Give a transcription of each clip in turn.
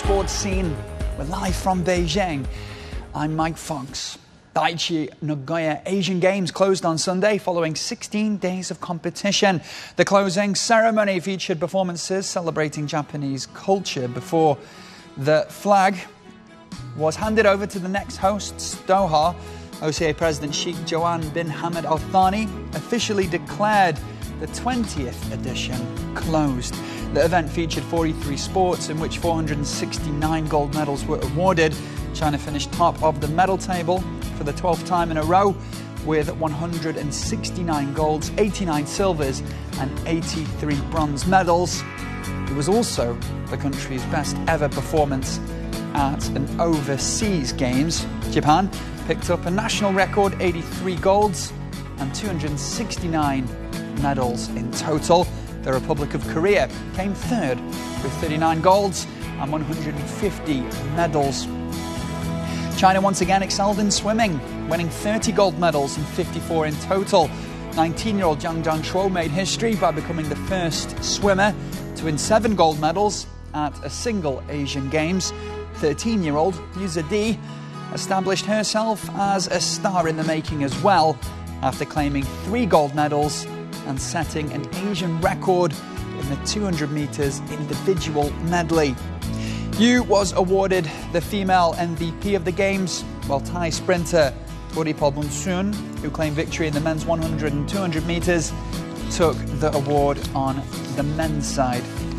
sports scene. We're live from Beijing. I'm Mike Fox. The Aichi Nagoya Asian Games closed on Sunday following 16 days of competition. The closing ceremony featured performances celebrating Japanese culture before the flag was handed over to the next hosts, Doha. OCA President Sheikh Jawan bin Hamad Al Thani officially declared the 20th edition closed. The event featured 43 sports in which 469 gold medals were awarded. China finished top of the medal table for the 12th time in a row with 169 golds, 89 silvers and 83 bronze medals. It was also the country's best ever performance at an overseas games. Japan picked up a national record 83 golds and 269 medals in total. The Republic of Korea came third with 39 golds and 150 medals. China once again excelled in swimming, winning 30 gold medals and 54 in total. 19-year-old Zhang Jianshuo made history by becoming the first swimmer to win 7 gold medals at a single Asian Games. 13-year-old Yu Zidi established herself as a star in the making as well, after claiming 3 gold medals and setting an Asian record in the 200 metres individual medley. Yu was awarded the female MVP of the Games, while Thai sprinter Thoripol Sun, who claimed victory in the men's 100 and 200 metres, took the award on the men's side.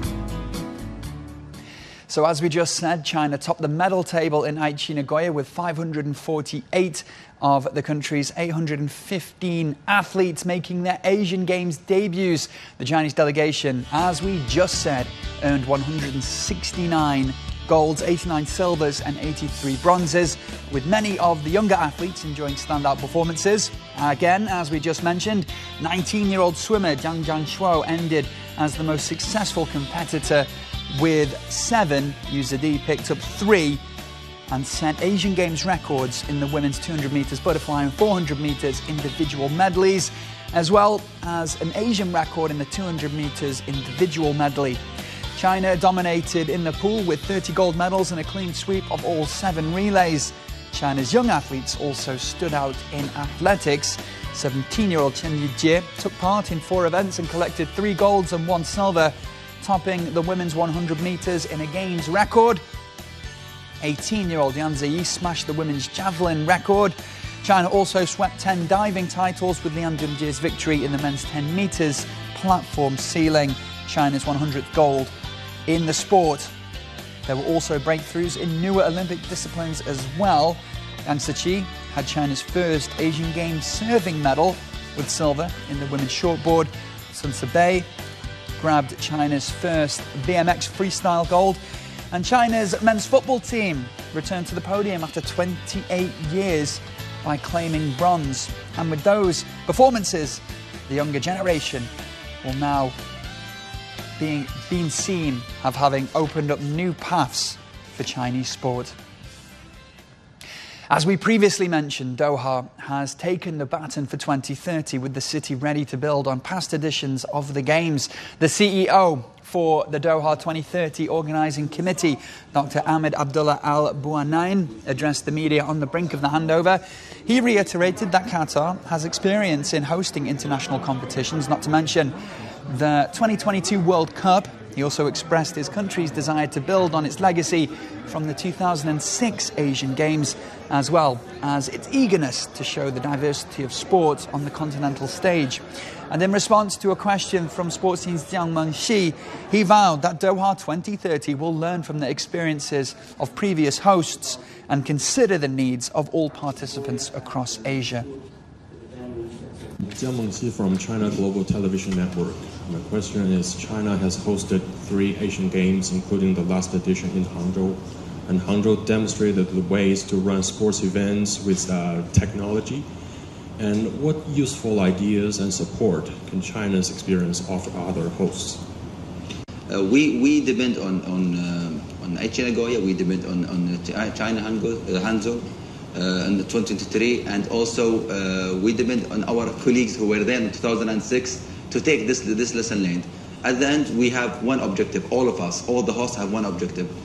So as we just said, China topped the medal table in Aichi Nagoya with 548 of the country's 815 athletes making their Asian Games debuts. The Chinese delegation, as we just said, earned 169 golds, 89 silvers and 83 bronzes, with many of the younger athletes enjoying standout performances. Again, as we just mentioned, 19-year-old swimmer Zhang Jianshuo ended as the most successful competitor with 7. Yu Zidi picked up 3 and set Asian Games records in the women's 200 metres butterfly and 400 metres individual medleys, as well as an Asian record in the 200 metres individual medley. China dominated in the pool with 30 gold medals and a clean sweep of all 7 relays. China's young athletes also stood out in athletics. 17-year-old Chen Yujie took part in 4 events and collected 3 golds and 1 silver, topping the women's 100 metres in a Games record. 18-year-old Yan Ziyi smashed the women's javelin record. China also swept 10 diving titles with Lian Junjie's victory in the men's 10 metres platform, sealing China's 100th gold in the sport. There were also breakthroughs in newer Olympic disciplines as well. Yang Siqi had China's first Asian Games serving medal with silver in the women's shortboard. Sun Sabei grabbed China's first BMX freestyle gold. And China's men's football team returned to the podium after 28 years by claiming bronze. And with those performances, the younger generation will now being seen of having opened up new paths for Chinese sport. As we previously mentioned, Doha has taken the baton for 2030 with the city ready to build on past editions of the Games. The CEO for the Doha 2030 Organising Committee, Dr. Ahmed Abdullah Al Buanain, addressed the media on the brink of the handover. He reiterated that Qatar has experience in hosting international competitions, not to mention the 2022 World Cup. He also expressed his country's desire to build on its legacy from the 2006 Asian Games, as well as its eagerness to show the diversity of sports on the continental stage. And in response to a question from sports scene's Jiang Mengxi, he vowed that Doha 2030 will learn from the experiences of previous hosts and consider the needs of all participants across Asia. Jiang Mengxi from China Global Television Network. My question is, China has hosted 3 Asian Games, including the last edition in Hangzhou. And Hangzhou demonstrated the ways to run sports events with technology. And what useful ideas and support can China's experience offer other hosts? We depend on Aichi Nagoya, we depend on China Hangzhou in 2023, and also we depend on our colleagues who were there in 2006 to take this lesson learned. At the end, we have one objective, all of us, all the hosts have one objective,